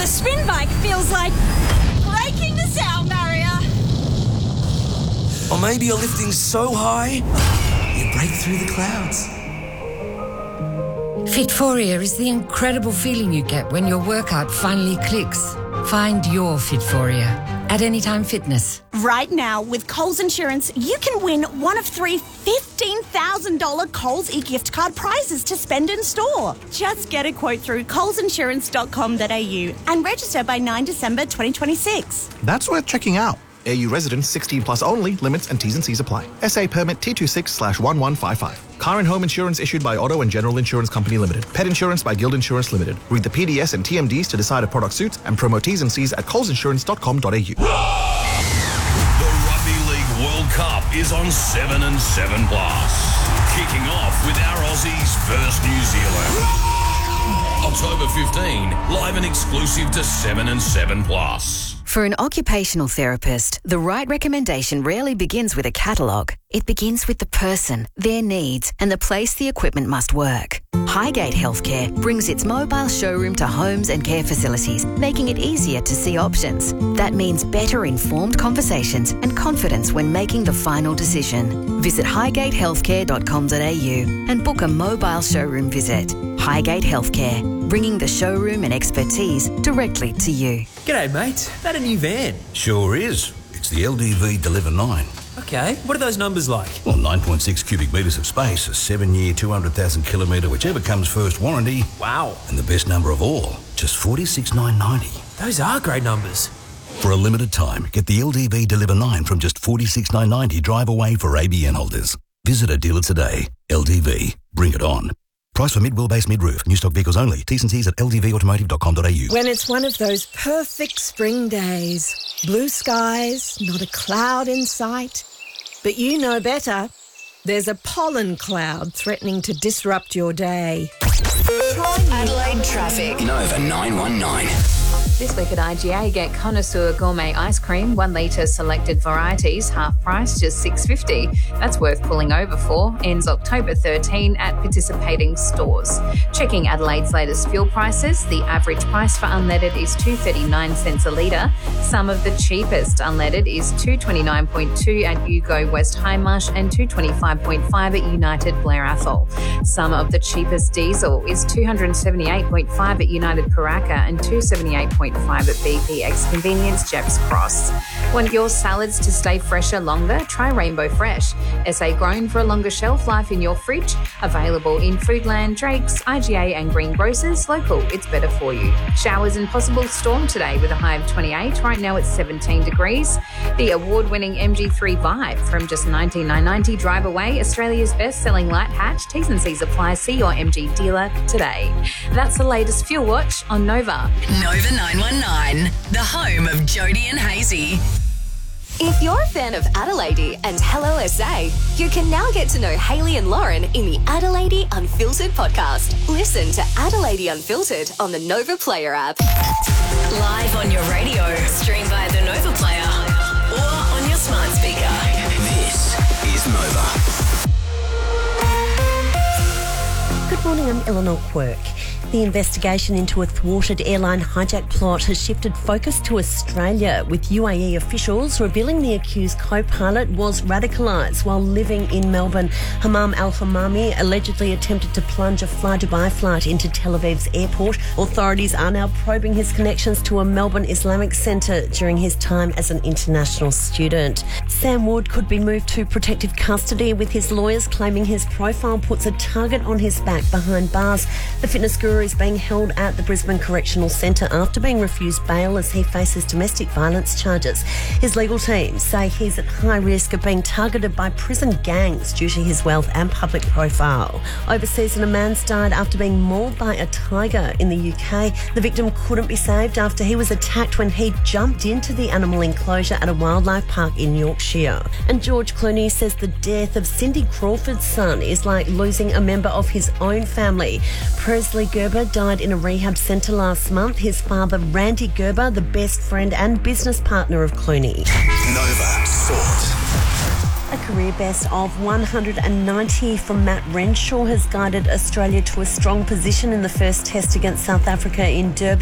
The spin bike feels like breaking the sound barrier. Or maybe you're lifting so high, you break through the clouds. Fitforia is the incredible feeling you get when your workout finally clicks. Find your Fitforia at Anytime Fitness. Right now, with Coles Insurance, you can win one of 3 $15,000 Coles e-gift card prizes to spend in store. Just get a quote through colesinsurance.com.au and register by 9 December 2026. That's worth checking out. AU residents 16 plus only. Limits and T's and C's apply. SA permit T26/1155. Car and home insurance issued by Auto and General Insurance Company Limited. Pet insurance by Guild Insurance Limited. Read the PDS and TMDs to decide if product suits and promo T's and C's at colesinsurance.com.au. The Rugby League World Cup is on 7 and 7 Plus. Kicking off with our Aussies versus New Zealand. October 15, live and exclusive to 7 and 7 Plus. For an occupational therapist, the right recommendation rarely begins with a catalogue. It begins with the person, their needs, and the place the equipment must work. Highgate Healthcare brings its mobile showroom to homes and care facilities, making it easier to see options. That means better informed conversations and confidence when making the final decision. Visit highgatehealthcare.com.au and book a mobile showroom visit. Highgate Healthcare, bringing the showroom and expertise directly to you. G'day, mate. That a new van? Sure is. It's the LDV Deliver 9. Okay, what are those numbers like? Well, 9.6 cubic metres of space, a 7-year, 200,000 kilometre, whichever comes first warranty. Wow. And the best number of all, just 46,990. Those are great numbers. For a limited time, get the LDV Deliver 9 from just 46,990 drive away for ABN holders. Visit a dealer today. LDV. Bring it on. Price for mid-wheelbase mid-roof. New stock vehicles only. T's and C's at ldvautomotive.com.au. When it's one of those perfect spring days, blue skies, not a cloud in sight, but you know better. There's a pollen cloud threatening to disrupt your day. Adelaide traffic. Nova 919. This week at IGA, get Connoisseur Gourmet Ice Cream, 1 litre selected varieties, half price, just $6.50. That's worth pulling over for. Ends October 13 at participating stores. Checking Adelaide's latest fuel prices, the average price for unleaded is 2.39 cents a litre. Some of the cheapest unleaded is 2.29.2 at Yugo West Hindmarsh and 2.25.5 at United Blair Athol. Some of the cheapest diesel is 278.5 at United Paraka and 278.5 at BPX Convenience Jeffs Cross. Want your salads to stay fresher longer? Try Rainbow Fresh. SA grown for a longer shelf life in your fridge. Available in Foodland, Drake's, IGA and Greengrocers. Local, it's better for you. Showers and possible storm today with a high of 28. Right now it's 17 degrees. The award-winning MG3 Vibe from just $19,990 drive away. Australia's best-selling light hatch. T's and C's apply. See your MG dealer today. That's the latest Fuel Watch on Nova. Nova 919, the home of Jody and Hazy. If you're a fan of Adelaide and Hello SA, you can now get to know Hayley and Lauren in the Adelaide Unfiltered podcast. Listen to Adelaide Unfiltered on the Nova Player app. Live on your radio, stream via the Nova Player or on your smart speaker. This is Nova. Good morning, I'm Eleanor Quirk. The investigation into a thwarted airline hijack plot has shifted focus to Australia, with UAE officials revealing the accused co-pilot was radicalised while living in Melbourne. Hammam al-Hammami allegedly attempted to plunge a Fly Dubai flight into Tel Aviv's airport. Authorities are now probing his connections to a Melbourne Islamic centre during his time as an international student. Sam Wood could be moved to protective custody, with his lawyers claiming his profile puts a target on his back behind bars. The fitness guru is being held at the Brisbane Correctional Centre after being refused bail as he faces domestic violence charges. His legal team say he's at high risk of being targeted by prison gangs due to his wealth and public profile. Overseas, a man's died after being mauled by a tiger in the UK. The victim couldn't be saved after he was attacked when he jumped into the animal enclosure at a wildlife park in Yorkshire. And George Clooney says the death of Cindy Crawford's son is like losing a member of his own family. Presley Gerber died in a rehab centre last month. His father, Randy Gerber, the best friend and business partner of Clooney. Nova Sport. A career best of 190 from Matt Renshaw has guided Australia to a strong position in the first test against South Africa in Durban.